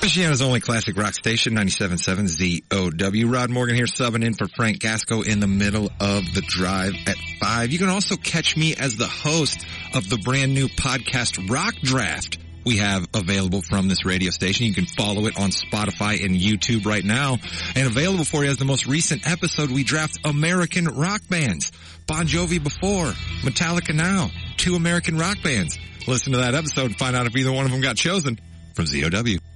Michiana's only classic rock station, 97.7 ZOW. Rod Morgan here, subbing in for Frank Gasco in the middle of the drive at 5. You can also catch me as the host of the brand new podcast Rock Draft we have available from this radio station. You can follow it on Spotify and YouTube right now. And available for you as the most recent episode, we draft American rock bands. Bon Jovi before, Metallica now. 2 American rock bands. Listen to that episode and find out if either one of them got chosen from ZOW.